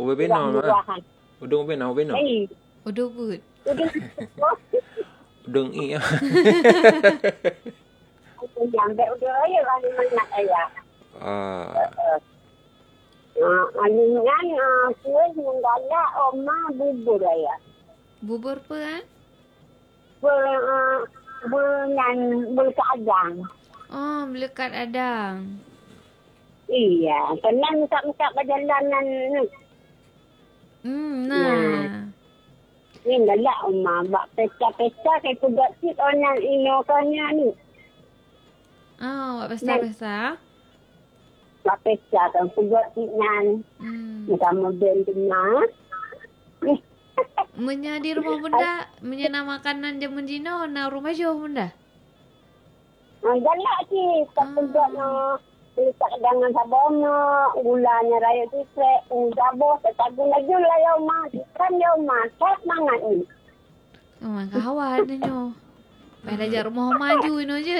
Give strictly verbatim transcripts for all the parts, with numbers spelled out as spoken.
Ube bina mah. Udung bina, ube bina. Eh, Udah but. udah. Udung i. Sampai udah ya kalau nak ayah. Ah. Ah, anu kan kue menggala oma bubur ayah. Bubur apa kan? Ber bernan berkadang. Oh, melekat adang. Iya, tenang tak-tak perjalanan ni. Hmm, nah. Ni galak oma bak pesta-pesta kai kudat sit orang ino kanya ni. Oh, buat pesta-pesta. Bak pesta kan kudat sit nan. Hmm. Macam model tengah. Menya di rumah bunda, menya nama makanan jamun Cina, na rumah jauh bunda. Ah, galak si tak kudat no. Tak dengan sabona, gulanya raya tisrek, sabon, tak guna jula ya ma. Kan ya ma, tak mangat ni. Oh, mak kawan ni nyo. Pada jar rumah maju ino je.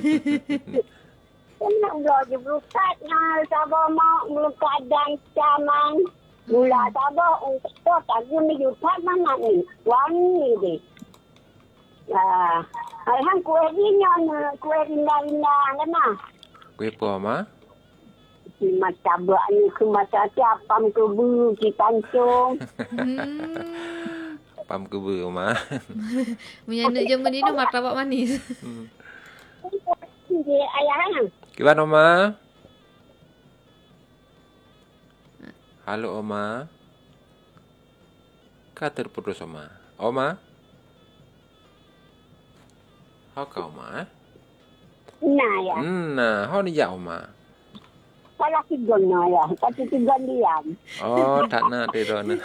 Kena belajar berukat na sabon ma, melukat dan caman. Gula sabon, untuk tak guna jula, tak mangat ni. Wangi ni. Ah, ayah kue ni nyon, kue rinda-rinda kan na. Kue apa, Ma? Macam buat ni ke macam apam ke bulu ke kancung. Hmm. Pam ke ber, Ma? Menya nak jamun Cina martabak manis. Dia ayah kan? Gimana, Oma? Halo, Oma. Kau terputus, Oma. Oma? How kau, Oma? Nah ya. Nah, how ni jauh, Oma? Kalau tiga na ya. Tapi tiga diam. Oh, tak nak tidur nak.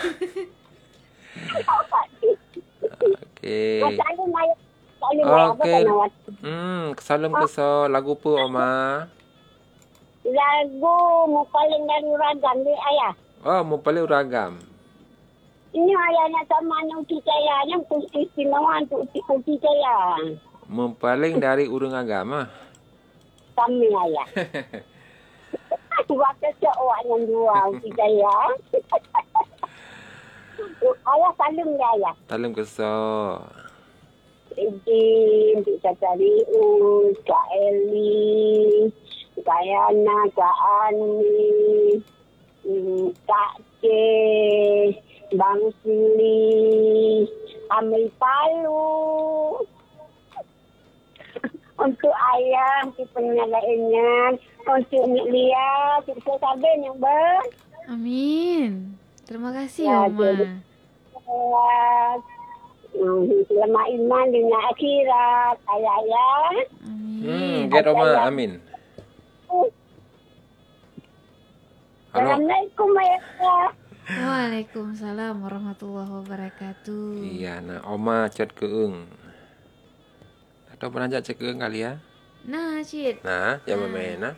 Okey. Selalu maya. Selalu maya. Apa Okey. kena wat? Hmm, salam keso lagu apa, Oma? Lagu mu paling dari ragam dia ayah. Oh, mau paling ragam. Ini ayahnya sama yang uti saya. Yang kunci istimewa untuk uti saya. Mempaling dari urang agama. Kami ayah. Waktu seorang yang dua uti saya. Ayah salam dia ayah. Salam keso. Izin, Kak Carius, Kak Eli, Kak Yana, Kak Ani, Kak C, Bang Sili, Amil Palu. Untuk ayah, si penyalainnya, untuk Nik Lia, si Sabin yang ber. Amin. Terima kasih, Ya, Oma. jadi- Selamat iman dengan akhirat, ayah-ayah. Hmm, Amin. get Oma, amin. Halo. Assalamualaikum, ayah. Waalaikumsalam warahmatullahi wabarakatuh. Iya, nah Oma cat keung. Atau pernah cat keung kali ya? Nah, Cid. Nah, yang main nah.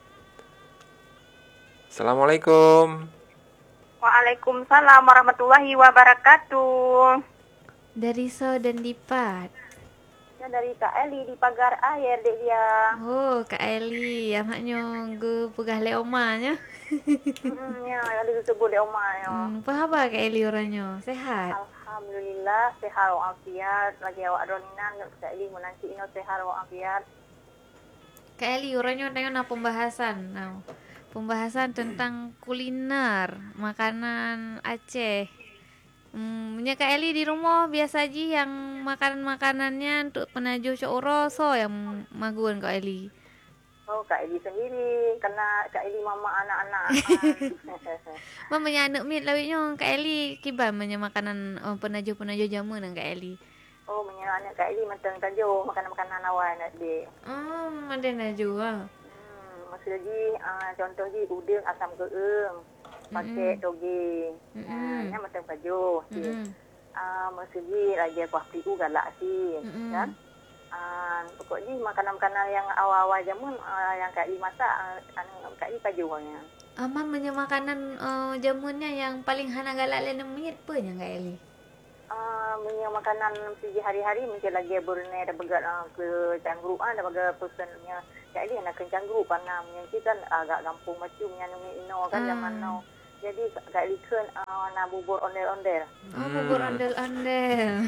Assalamualaikum. Waalaikumsalam warahmatullahi wabarakatuh. Dari So dan Lipat. Ya dari Kak Eli di pagar air dek dia. Oh, Kak Eli. Anaknya gue pegah le omanya. Hmm, ya, ada disebut dek Oma ya. Hmm, apa khabar Kak Eli orangnya? Sehat? Alhamdulillah sehat walafiat. Lagi awak doninan Kak Eli menanti ino sehat walafiat. Kak Eli orangnya tengok na pembahasan. Nah, pembahasan tentang kuliner makanan Aceh. Hmm, punya Kak Eli di rumah biasa aja yang makanan-makanannya untuk penaju cok so yang maguan Kak Eli. Oh Kak Eli sendiri kena Kak Eli mama anak-anak. Mamanya anak mit lawiknya Kak Eli kiban punya makanan oh, penaju-penaju jamu dengan Kak Eli. Oh menyala anak Kak Eli macam tajo makanan-makanan awal nak dek. Hmm, ada naju ah. Hmm, maksud lagi uh, contoh je udang asam geung. Pakai toge. Mm-mm. Ya macam tajo. Mm-mm. Ah, maksudnya lagi kuah tiu galak sih, Mm-mm. kan? Ah, pokoknya makanan-makanan yang awal-awal jamun ah, yang Kak Li masak, ah, anu Kak Li pajuangnya. Aman punya makanan uh, jamunnya yang paling hana galak le nemit apa nya Kak Eli? Ah, punya makanan segi hari-hari mungkin lagi burne ada begat ah, ke cangkruk ah, ada begat pesannya Kak Li nak kencang grup karena punya kita agak gampung macam yang ino kan Hmm. zaman now. jadi kat Likun uh, nak bubur ondel-ondel. Oh, bubur ondel-ondel.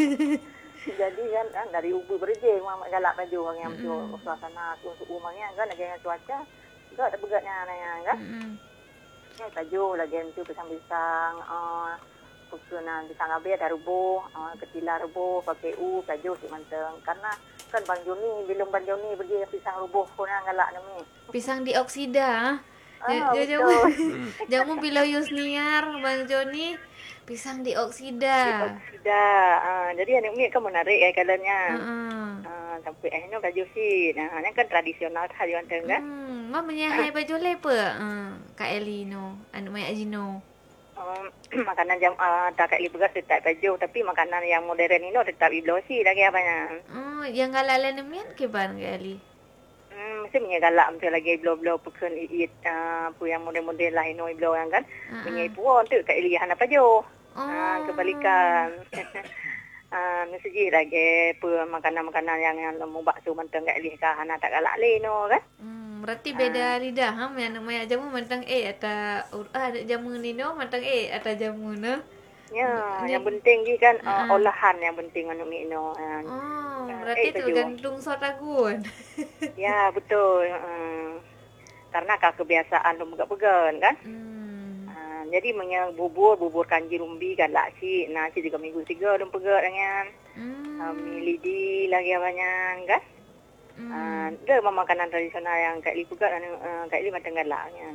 Jadi kan, kan dari ubi berje mak galak baju orang yang tu Mm-mm. suasana tu untuk rumah kan lagi dengan cuaca. Enggak ada begatnya kan. Mm-mm. Ya baju lagi tu pisang-pisang uh, Pusunan pisang abe ada rubuh, uh, ketila rubuh, pakai u, baju si manteng. Karena kan Bang Joni, belum Bang Joni pergi pisang rubuh pun yang galak ni. Pisang dioksida. Ah, Ja- ja- Jamu, betul. jamu bila Yusniar, Bang Joni, pisang dioksida. Oksida. Uh, jadi anak ni kan menarik ya kalanya. Uh-uh. Uh, sampai eh ni baju si. Nah, ni kan tradisional hari manteng kan. Hmm, mak menyahai baju lepa. Uh, Kak Eli no, anu mai Ajino. Um, makanan jam uh, tak kat libugas tetap baju tapi makanan yang modern ini tetap iblosi lagi apanya. Oh, yang galak mian ke ban Kak Eli? Hmm, mesti punya galak mesti lagi iblo-iblo pekun iit uh, apa yang model-model lah ino iblo yang kan. Uh-uh. Punya puan tu kat ilihan apa jo. Oh. Uh, kebalikan. Ah, uh, mesti lagi apa makanan-makanan yang yang mau bakso mentang kat ilih kah anak tak galak le no kan. Hmm, berarti beda lidah ha yang namanya jamu mantang eh atau ah ada jamu ni no mantang eh atau jamu no. Ya, Ni- yang penting ni kan uh, Ah. olahan yang penting anu mi no. Uh, Oh, Ah, berarti eh, tu baju. gantung sotagun. Ya, betul. Uh, karena kah kebiasaan lu pegang kan. Hmm. Uh, jadi menyang bubur, bubur kanji rumbi kan lah si. Nah, si juga minggu tiga lu pegang dengan Hmm. uh, mi lidi lagi banyak kan. Hmm. Uh, dia memang makanan tradisional yang Kak Li pegang anu uh, Kak Li macam galak kan.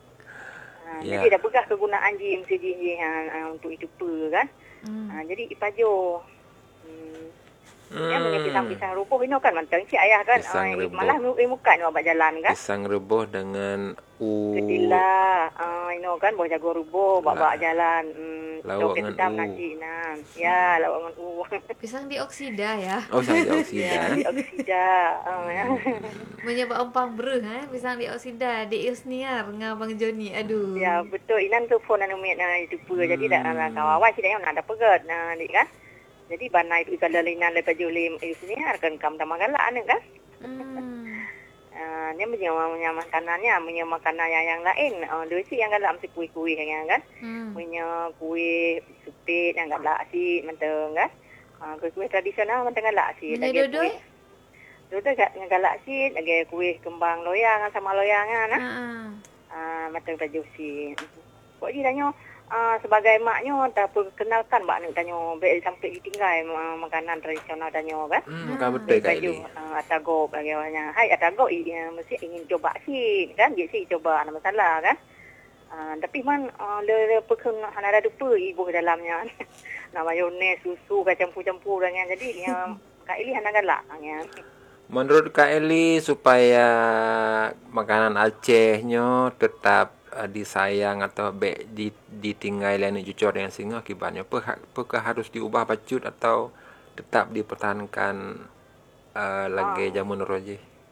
Uh, Ya. Jadi dah pegang kegunaan ji mesti ji ji uh, untuk itu pe kan. Hmm. Uh, jadi ipajo. Hmm. Yang punya Hmm. pisang-pisang rubuh ini kan mantang si ayah kan. Pisang Uh, rubuh. malah mu mukan awak jalan kan. Pisang rebus dengan u Ketila, ah, uh, ino kan buah jago rubuh, bawa jalan. Hmm, Lawak doket dengan hitam u. nasi nah. Ya, lawak dengan u. Pisang dioksida ya. Oh, pisang dioksida. Ya, dioksida. Ah, ya. Menyebab empang ber ha pisang dioksida di Yusniar dengan Bang Joni. Aduh. Ya, betul. Inan tu phone anu miat nah itu pun. Jadi dah Hmm. uh, kawawan si dah nak ada pegat nah dik kan. Jadi banai tu kalau linan lepas julim itu sini akan kam tambah galak anu kan. Hmm. Uh, dia punya punya makanannya, punya makanan yang yang lain. Uh, dia si yang galak mesti kuih-kuih kan kan. Hmm. Punya kuih supit yang galak si mentang kan. Uh, kuih-kuih tradisional mentang galak si. Punya dodoi? Dodoi kat dengan galak si, lagi kuih kembang loyang sama loyang kan. Ha ah. Ah, mentang baju si. Kok dia tanya uh, sebagai maknya tak perkenalkan mbak ni tanya baik sampai ditinggal uh, makanan tradisional tanya kan. Hmm, bukan betul Kak Baju Eli. uh, atagok bagi orangnya. Hai atagok uh, mesti ingin coba si kan. Dia si coba ada masalah kan. Uh, tapi man uh, le pekun ada dupa ibu dalamnya. Nak mayones, susu, campur-campur dengan jadi yang Kak Eli hana galak kan. Menurut Kak Eli supaya makanan Acehnya tetap uh, disayang atau baik di, ditinggal lain cucur dengan singa akibatnya apakah, apakah harus diubah bacut atau tetap dipertahankan uh, lagi jamun roji?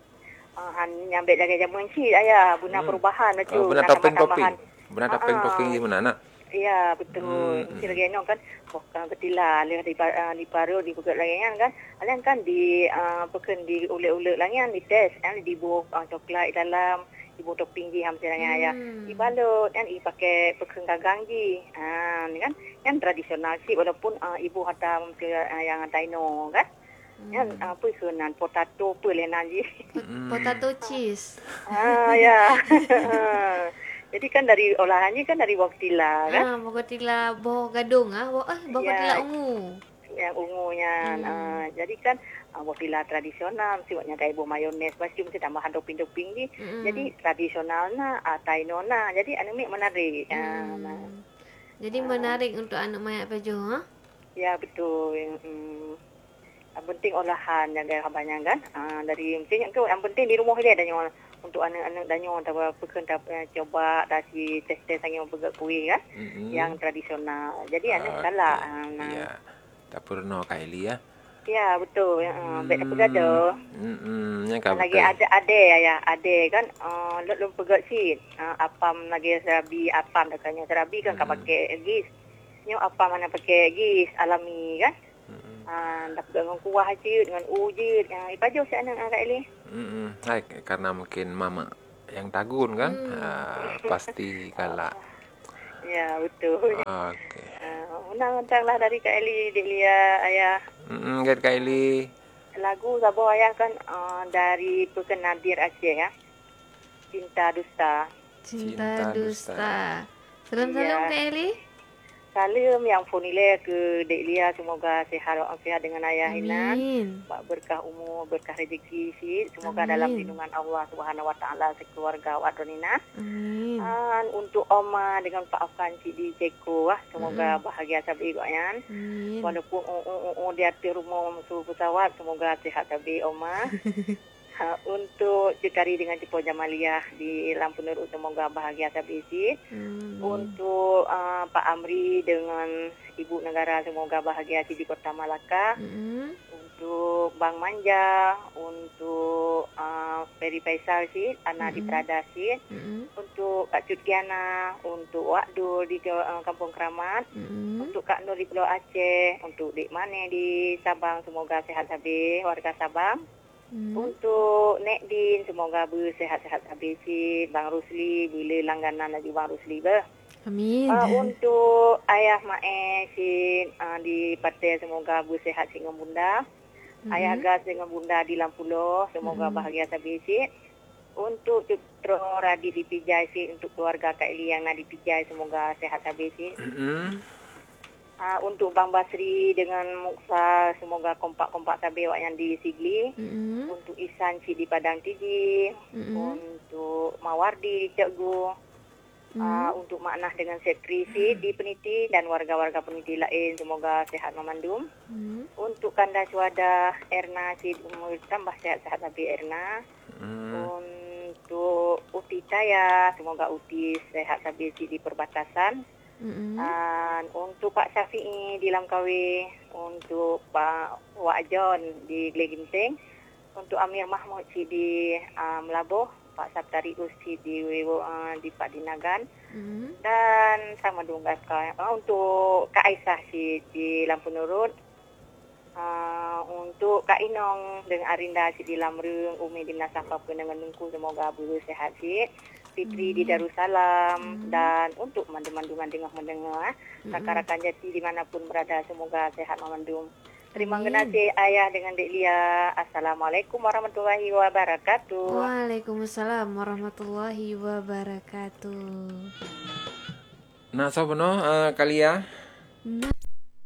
Uh, han nyambil lagi jamuan si ayah guna Hmm. perubahan macam Oh, benar topping-topping. Benar topping-topping di mana nak? Ya, betul. Hmm. Mesti lagi no kan. Bukan ketila, lihat di uh, di paru di pegat lagi kan. Alian kan di uh, pekan di ulet-ulet lagi kan di test kan di buah uh, coklat dalam ibu topping ji ham selanga ya. Hmm. Dibalut kan i pakai pekan gagang ji. Ah, ni kan yang tradisional sih walaupun uh, ibu hatam ke uh, yang taino kan. Yang uh, apa ikunan potato apa lenan ji. Hmm. Potato cheese. Ah ya. Jadi kan dari olahannya kan dari waktila kan. Ah, bogotila boh gadung ah. Bo eh bogotila Ya. ungu. Yang ungunya. Hmm. Uh, jadi kan uh, waktila tradisional mesti buatnya kayak ibu mayones pasti mesti tambahan topping-topping ni. Mm-mm. Jadi tradisional na, uh, taino na. Jadi anu mi menarik. Uh, nah. Hmm. Jadi menarik untuk anak mayat pejo ha? Ya betul. Hmm. Yang penting olahan yang gaya banyak kan. Uh, dari mesti yang tu yang penting di rumah dia ada yang untuk anak-anak danyo tak pekan tak uh, coba dah si tes-tes sangat pegat kuih kan. Mm-mm. Yang tradisional. Jadi anak Okey. galak. Uh, nah. Ya. Tak pernah Kak Eli ya. Ya betul. Uh, baik pegat dah. Hmm, yang Kak Lagi betul. ada ade ya, ade kan uh, lu lu pegat si uh, apam lagi serabi apam dekatnya serabi kan Hmm. kau pakai gis. Nyo apam mana pakai gis alami kan. Hmm. Ah uh, dapat dengan kuah je dengan uji uh, ipajo si anak Kak Eli. Hmm. Hai, karena mungkin mama yang tagun kan. Hmm. Ah, pasti galak. Ya, betul. Okey. Uh, undang-undanglah dari Kak Eli, Dek Lia, ayah. Hmm, Kak Eli. Lagu Sabah ayah kan uh, dari Pekan Nadir Aceh ya. Cinta Dusta. Cinta, Cinta dusta. Salam-salam Iya. Kak Eli. Salam yang fonile ke Dek Lia, semoga sehat walafiat dengan ayah Hina. Amin. Pak berkah umur, berkah rezeki sih. Semoga Amin. dalam lindungan Allah Subhanahu Wa Taala sekeluarga Wadronina. Amin. Dan untuk Oma dengan Pak Afan Cik di Ceko ah, semoga Mm-mm. bahagia sabi goyan. Amin. Walaupun oh, oh, oh, oh, di atas rumah musuh pesawat, semoga sehat sabi Oma. Ha, untuk Cikari dengan Cipo Jamaliah di Lampu Nurut, semoga bahagia sabi sih. Amin. Untuk uh, Pak Amri dengan Ibu Negara, semoga bahagia sih di Kota Malaka. Mm-mm. Untuk Bang Manja, untuk uh, Ferry Faisal sih, anak di Mm-mm. Prada sih. Mm-mm. Untuk Kak Cut Giana, untuk Wak Dul di uh, Kampung Keramat, Mm-mm. untuk Kak Nur di Pulau Aceh, untuk Dik Mane di Sabang, semoga sehat habis warga Sabang. Mm. Untuk Nek Din, semoga bersehat-sehat habis si Bang Rusli, bila langganan lagi Bang Rusli ber. Amin. Uh, untuk ayah Mae si uh, di Partai, semoga bersehat si dengan bunda. Mm-mm. Ayah Gas dengan bunda di Lampulo, semoga Mm-mm. bahagia habis si. Untuk Cutro Radi di Pijai si, untuk keluarga Kak Eli yang nak di Pijai, semoga sehat habis si. Hmm. Uh, untuk Bang Basri dengan Muksa, semoga kompak-kompak sabi wak yang di Sigli. Mm-mm. Untuk Isan si di Padang Tiji. Mm-mm. Untuk Mawardi di Cekgu. Mm. Uh, untuk Maknah dengan Sekri si di Peniti dan warga-warga Peniti lain, semoga sehat memandum. Mm. Untuk Kanda Suada Erna si umur tambah sehat-sehat sabi Erna. Hmm. Untuk Uti Caya, semoga Uti sehat sabi si di perbatasan. Mm-mm. Dan untuk Pak Syafi'i di Langkawi, untuk Pak Wak John di Gleginting, untuk Amir Mahmud si di uh, Melabuh, Pak Sabtari Usi di uh, di Pak Dinagan, Mm. dan sama dunggas uh, untuk Kak Aisyah si di Lampu Nurut, uh, untuk Kak Inong dengan Arinda si di Lamrung, Umi di Nasafah dengan Nungku, semoga bersehat si. Fitri di Darussalam, dan untuk mandu-mandungan dengar-mendengar, rakan-rakan jati dimanapun berada, semoga sehat memandung. Terima Amin. kasih ayah dengan Dek Lia. Assalamualaikum warahmatullahi wabarakatuh. Waalaikumsalam warahmatullahi wabarakatuh. Nak sapa no uh, Kalia? Nah,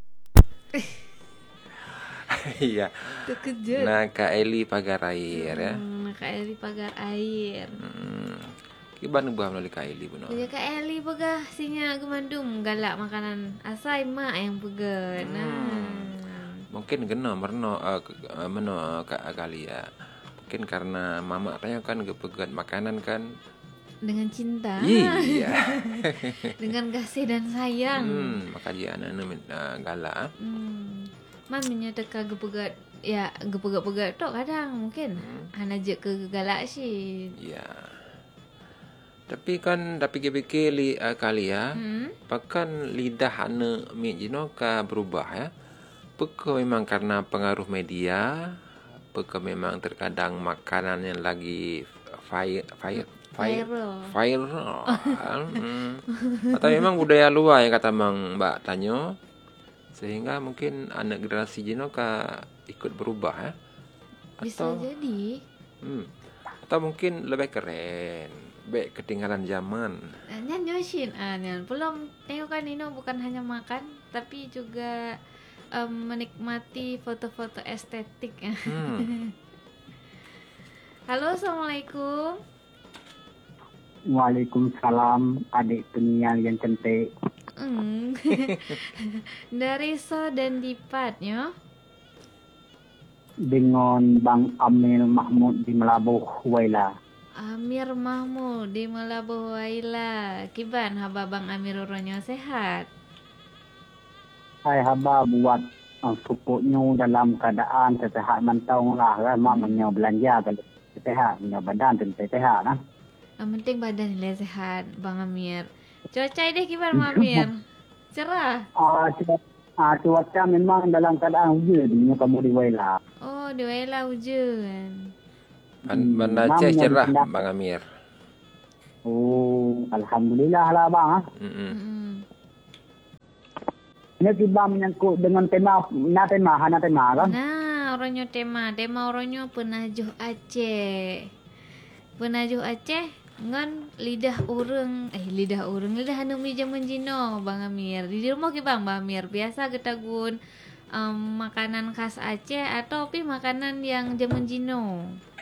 Iya. terkejut. Nah, Kak Eli pagar air ya. Hmm, Kak Eli pagar air. Hmm. Kiban ubah melalui Kak Eli benar. Punya Kak Eli pegah sinya gemandum galak makanan asai mak yang pegah. Nah. Hmm. Mungkin kena merno uh, uh, meno uh, Kak Kalia. Mungkin karena mama tanya kan kepegat makanan kan. Dengan cinta. Iya. Dengan kasih dan sayang. Hmm, maka dia anak uh, galak. ah. Hmm. Maminya teka gepegat ya gepegat-pegat tok kadang mungkin. Hmm. Hana je ke galak sih. Iya. Tapi kan dah fikir-fikir li uh, Kalia, Hmm. pakan lidah anak mi jino ka berubah ya. Apakah memang karena pengaruh media? Apakah memang terkadang makanan yang lagi fire fire fire Viral. viral? hmm. Atau memang budaya luar yang kata Mang Mbak Tanyo, sehingga mungkin anak generasi jino ka ikut berubah ya? Bisa Atau jadi. hmm. Atau mungkin lebih keren, baik ketinggalan zaman. Nyan Yoshin, ah, nyan. Belum tengok kan Nino bukan hanya makan, tapi juga um, menikmati foto-foto estetik. Hmm. Halo, assalamualaikum. Waalaikumsalam, adik penyiar yang cantik. Hmm. Dari So dan Dipat, yo. Dengan Bang Amil Mahmud di Melabuh, Waila. Amir Mahmud di Melabuh Waila. Kiban haba Bang Amir orangnya sehat. Hai haba buat uh, pupuknya dalam keadaan sehat mantau lah kan. Mak menyo belanja kalau sehat, menyo badan tentu sehat lah. Yang penting badan nilai sehat, Bang Amir. Cuaca deh kiban Bang Amir. Cerah. Ah, cuaca, ah, cuaca memang dalam keadaan hujan di kamu di Waila. Oh, di Waila hujan. Ban- Banda Hmm, Aceh Mam cerah yang Bang Amir. Oh, alhamdulillah lah bang. ah. Mm-mm. Mm-mm. Ini tiba menyangkut dengan tema, na tema, hana tema kan? Nah, orangnya tema, tema orangnya penajuh Aceh. Penajuh Aceh ngan lidah orang, eh lidah orang, lidah anu mi jaman jino, Bang Amir. Di rumah ke Bang, Bang Amir biasa ketagun um, makanan khas Aceh atau pi makanan yang jaman jino.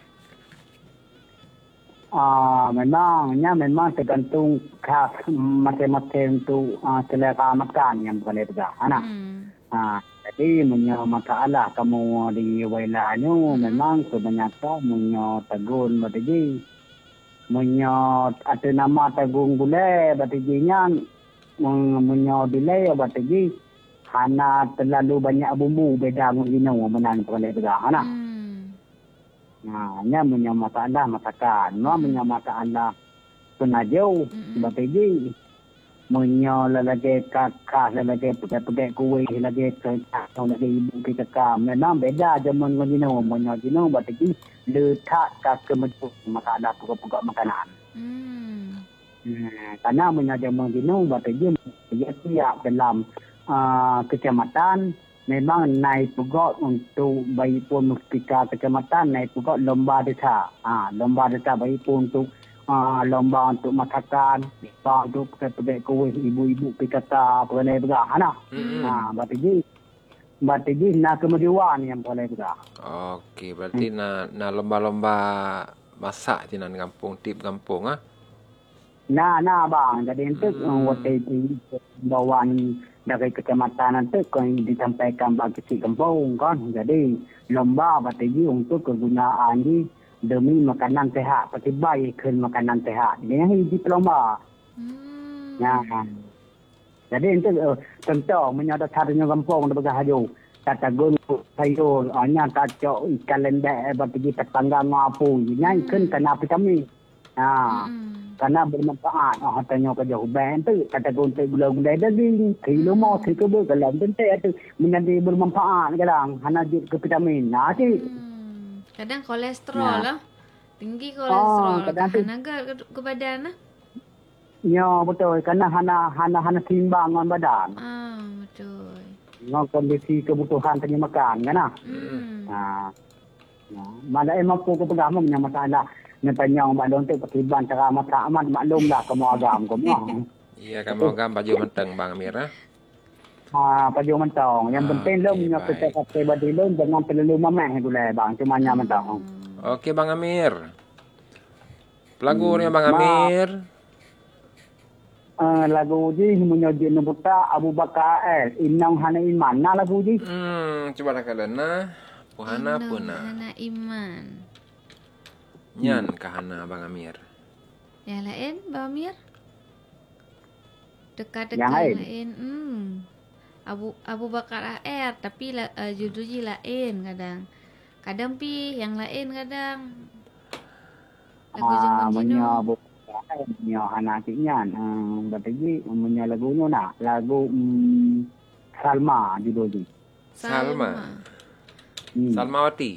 Ah, memangnya memang tergantung khas masing-masing tu uh, selera makan yang boleh juga. Anak. Hmm. Ah, jadi punya masalah kamu di wilayahnya Hmm. memang kebanyakan punya tagun batiji. Punya ada nama tagun gulai batijinya punya delay batiji. Hana terlalu banyak bumbu beda mungkin menang boleh juga. Anak. Hmm. Nah, nya punya masalah masakan, no punya masalah penajau, Mm-mm. batiji, punya lelaki kakak, lelaki pegai-pegai kuih, lelaki kakak, lelaki ibu kita kam. Memang beda zaman ngino, punya ngino batiji letak ke kementuk masalah pokok-pokok makanan. Hmm. Hmm, karena punya zaman ngino batiji dia siap dalam uh, kecamatan. Memang naik pegok untuk bayi pun mustika kecamatan, naik pegok lomba desa. Ha, lomba desa bayi pun untuk uh, lomba untuk masakan, lomba untuk pegai kuih ibu-ibu pikata, boleh juga. Ha, nah. Mm-mm. Ha, berarti berarti nak kemajuan yang boleh juga. Okey, berarti na na lomba-lomba masak di nan kampung, tip kampung ah. Nah, nah bang, jadi untuk Hmm. hmm. waktu itu bawaan dari kecamatan nanti kan disampaikan bagi si kampung kan. Jadi lomba batigi untuk kegunaan di demi makanan sehat, seperti baikkan makanan sehat. Ini hiji lomba. Hmm. Nah, jadi untuk uh, contoh menyata caranya kampung di Haju. Kata gun sayur, hanya kacau ikan lendek batigi tetangga ngapu. Ini ikan kena vitamin. Nah. Hmm. Karena bermanfaat. Oh, tanya ke jauh ben tu kata gontek gula-gula daging, kilo mau kilo ber kalau gontek tu menjadi bermanfaat kadang hana jid ke vitamin. Nah, si Hmm. Kadang kolesterol Nah. lah. Tinggi kolesterol. Oh, kadang tu- Kadang ke, ke badan lah. ya betul karena hana hana hana timbang dengan badan. Ah, betul. Dengan kondisi kebutuhan tadi makan kan ah. Hmm. Nah. Nah, mana emang aku pegang punya masalah. Natanya mbak lontek pertiban cara masak aman maklum lah kamu agam kamu. Iya, kamu agam baju menteng Bang Amir ah. Ha, paju mentong. Yang Ah, penting lo okey, punya baik. kata-kata badi lo jangan terlalu memeh gula bang. Cuma nya mentong. Okey Bang Amir. Pelagurnya Hmm. Bang Ma- Amir. Uh, lagu ji punya ji nubuta Abu Bakar El. Inang hana iman. Nah lagu ji. Hmm, coba dah kalian nah. Puhana pun nah. Hana iman. Nyan kahana Bang Amir. Yang lain, Bang Amir? Dekat-dekat Yang lain? lain. Hmm. Abu Abu Bakar A R tapi la, uh, judulnya lain kadang. Kadang pi yang lain kadang. Lagu Ah, zaman punya jino. Abu Bakar El. Punya hana tiknya. Uh, berarti ji punya lagunya nak. Lagu um, Salma judul ji. Salma. Hmm. Salmawati.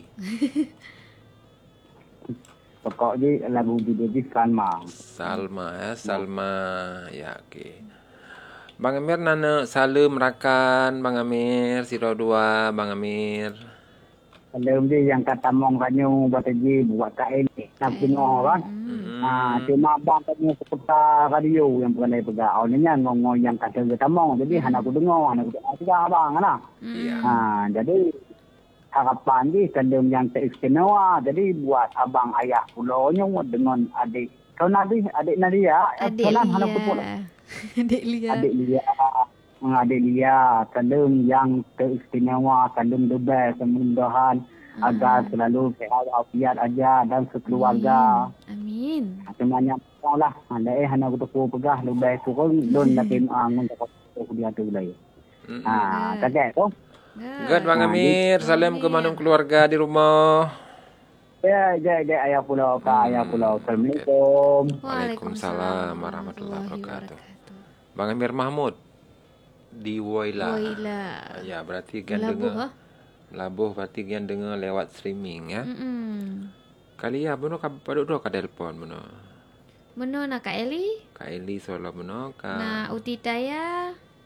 Pokok ji lagu judul ji Salma. Salma ya, Salma. Ya, okey. Bang Amir nana salem rakan Bang Amir siro dua Bang Amir. Kalau dia yang kata mong kanyo berarti ji buat kain nak dengar kan. Hmm. Ah, cuma abang tanya seputar radio yang pernah pegang. Awalnya ngomong yang kata kita mong. Jadi hana aku dengar, hana aku dengar juga abang kan. Iya. Ha, jadi harapan ni kendem yang teristimewa. Jadi buat abang ayah pulaunya dengan adik. Kau nanti adik Nadia, Adik Sonan, hana aku pula. Lia. Adik Lia. Adik Lia, adik Lia, kendem yang teristimewa, kendem the best, kemudahan agar selalu sehat walafiat aja dan sekeluarga. Amin. Semuanya lah. Anda eh hana aku tu pegah lebih turun don lakin angun tak aku dia tu lagi. Mm-mm. Ah, kakek tu. Good Bang Amir, salam ke manung keluarga di rumah. Ya, ya, ya, ayah pulau ka, ayah pulau. Assalamualaikum. Waalaikumsalam warahmatullahi wabarakatuh. Bang Amir Mahmud di Woyla. Woyla. Ya, berarti kan Labuh, dengar. ha? Labuh berarti kan dengar lewat streaming ya. Mm-mm. Kali ya beno ka paduk do ka telefon beno. Meno nak Kak Eli? Ka Eli solo beno ka Na Utitaya?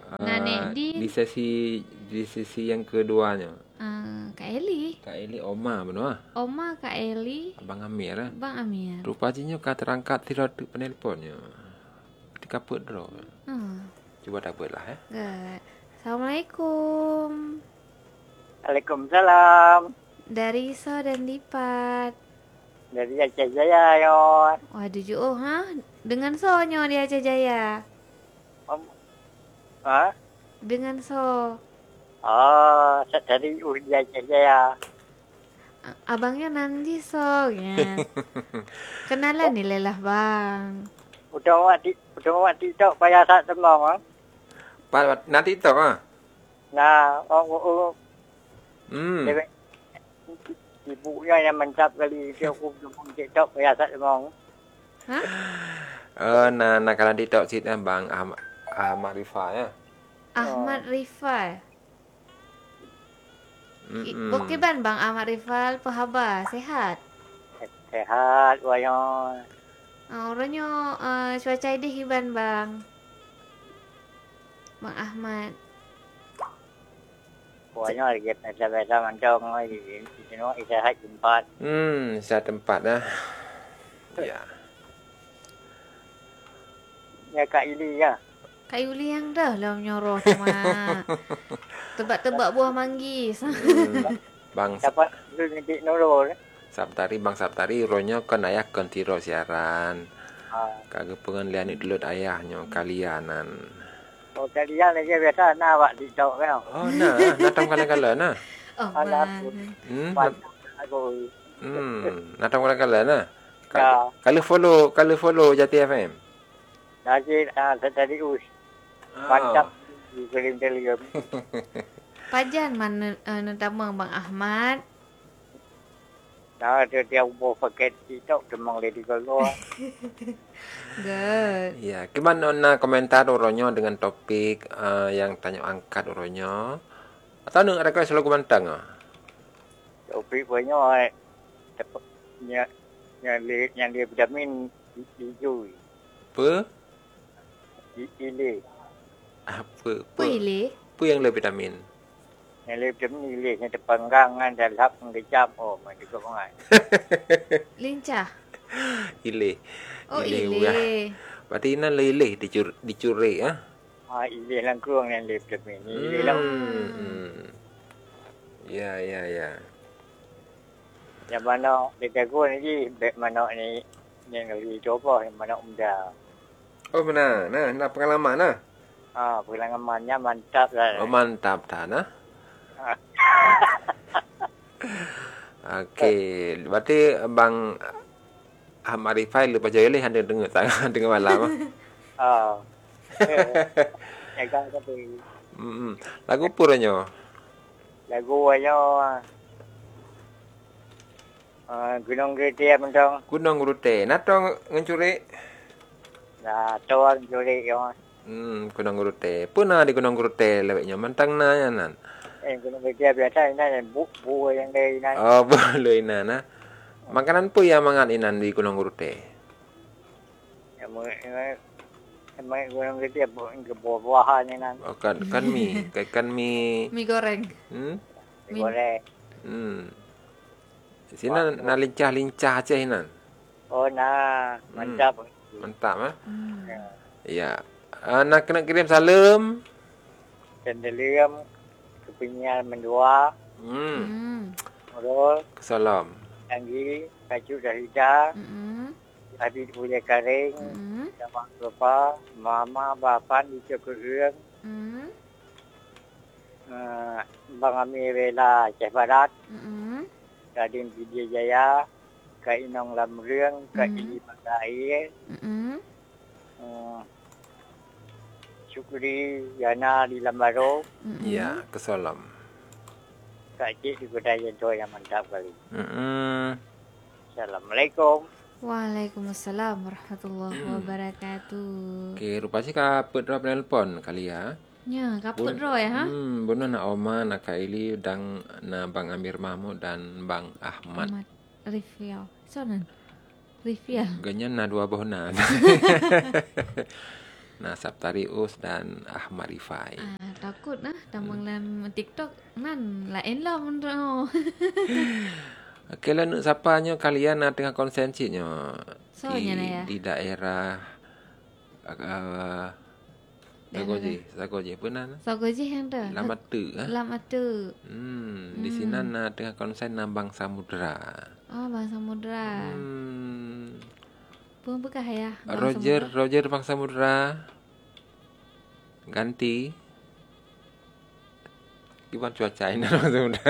Nenek Din. Di sesi di sisi yang keduanya. Uh, Kak Eli. Kak Eli Oma benar. Oma Kak Eli. Abang Amir eh. Bang Amir. Rupanya kau terangkat tidak penelponnya. Ketika put draw. Hmm. Coba tak lah eh. Good. Assalamualaikum. Waalaikumsalam. Dari So dan Lipat. Dari Aceh Jaya, yon. Waduh, oh, ha? Dengan So-nya di Aceh Jaya. Om, ha? Dengan So. Oh, dari uh di Aceh Jaya. A- Abangnya nanti So, ya. Kenalan ni lelah bang. Udah awak di, udah awak TikTok payah sak temong, ha? Pak nanti tu ah. Nah, oh, oh, oh. Hmm. Dia- ibunya yang mencap kali dia aku pun TikTok payah sak temong. Ha? Eh nah nak kalau TikTok sit bang Ahmad Ahmad Rifa ya. Ahmad Rifal. Hmm. Okey ban bang Ahmad Rifal, apa khabar? Sehat? Sehat, wayon. Uh, orangnya uh, cuaca ini hiban bang. Bang Ahmad. Wayon lagi biasa-biasa mantong lagi. Di sini istirahat tempat. Hmm, saya tempat dah. Ya. Ya Kak Ili ya. Kak Yuli yang dah lah menyoroh cuma tebak-tebak buah manggis. Hmm. Bang Dapat dulu ngedik nurul. Sabtari Bang Sabtari ronyo kan ayah kan tiro siaran. Ha. Kagak pengen lihat ni dulu ayahnya kalianan. Oh, kalian lagi biasa nak buat TikTok kan? Oh nah, natam kala-kala nah. Oh Alah, bang. Hmm. Buat aku. Hmm, natam kala-kala nah. Ya. Kalau follow, kalau follow Jati F M. Lagi ah tadi us. Ah. Mantap di film Telegram. Pajan mana uh, nama Bang Ahmad. Nah, dia dia mau pakai TikTok demang lady kalau. Good. Ya, gimana na komentar uronyo dengan topik uh, yang tanya angkat uronyo? Atau nak ada selalu komentar ah? Topik banyak nya yang dia yang dia vitamin hijau. Apa? Ile. Apa? Apa? Pilih. Apa yang lebih vitamin? Yang dia vitamin ile yang terpanggangan dan lap ngejam oh mana kau ngai. Lincah. Ile. Oh Ile, ile. ya. Berarti ina leleh dicuri, dicuri ah. Ah ile langkuang yang dia vitamin. Ile lang. Hmm. Ya, ya, ya. Yang mana dia jago ni bek mana ni yang lagi coba yang mana umda. Oh benar. Nah, nak pengalaman nah. Ah, pengalamannya mantap lah. Oh mantap dah nah. Okey, berarti Bang Ahmad Rifai lepas jaya leh ada dengar tak dengar malam ah. Ah. Ya kan tapi Hmm. Lagu puranyo. lagu ayo ah gunung gede mentong. Gunung Gurute. Natong ngencuri. Nah, tuan juri yo. Hmm, Gunung Gurute. Puna di Gunung Gurute leweknya mantang na ya nan. Eh gunung gede biasa ini yang bu bu yang dari ini. Oh, boleh ina na. Makanan pu yang mangan inan di Gunung Gurute. Yang mu emang gunung gede bu ke buah-buahan ini nan. Oh, kan kan mi, kayak kan mi. Mie goreng. Hmm. Mi- Boleh. Hmm. Sini na lincah-lincah aja inan. Oh nah, mantap. Mantap ah. Hmm. Ya. Uh, nak kena kirim salam. Cendelium kepinyan mendua, Hmm. Hmm. nurul, Salam. anggi, kaju dahida, Hmm. adik boleh karing, Hmm. sama bapa, mama, bapan di Cekuring, Hmm. uh, Bang Amir Rela Aceh Barat, Hmm. Radin Vidya Jaya, Kak Inong Lam Reung, Kak Mhm. Ili Pangai, Hmm. uh, Syukuri Yana di Lambaro, Hmm. Ya, kesalam. Kak Cik di Kota Jento yang mantap kali. Hmm. Assalamualaikum. Waalaikumsalam warahmatullahi wabarakatuh. Okey, rupanya kapet drop nelpon kali ya. Ya, kaput ro ya ha? Hmm, benar nak Oma, nak Kak Ili dan nak Bang Amir Mahmud dan Bang Ahmad. Ahmad Rifial. Sonan. Rifial. Ganyan na dua bohnan. Nah, Saptarius dan Ahmad Rifai. Ah, takut nah tambang dalam TikTok nan lain lah menurut. Okey lah, nak sapanya kalian nak tengah konsensinya Soalnya di, nah ya. di daerah uh, Sagoji, Sagoji apa nama? Sagoji yang dah. Lama tu ah. Lama tu. Hmm, di sini nak tengah konsen nambang samudra. Oh, Bang Samudra. Hmm. Pun bekah ya. Bang Roger, Samudra. Roger Bang Samudra. Ganti. Gimana cuaca ini Bang Samudra?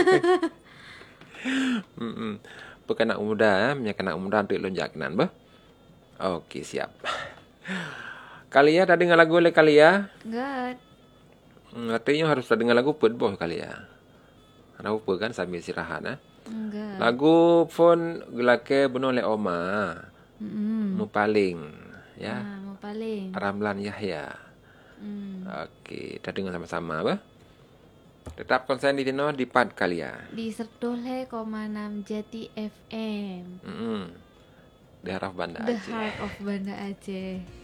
Hmm. Pekanak muda, punya kanak muda untuk lonjak nan bah. Okey, siap. Kalia dah dengar lagu oleh Kalia? Enggak. Hmm, artinya harus dah dengar lagu pun boh Kalia. Ada apa kan sambil istirahat eh? Enggak. Lagu pun gelake bunuh oleh Oma. Hmm. Mupaling ya. Ah, mau paling. Ramlan Yahya. Hmm. Okey, dah dengar sama-sama apa? Tetap konsen di Tino di Pad Kalia. Di Serdole koma enam Jati F M. Hmm. Daerah Banda The Aceh. Heart of Banda Aceh.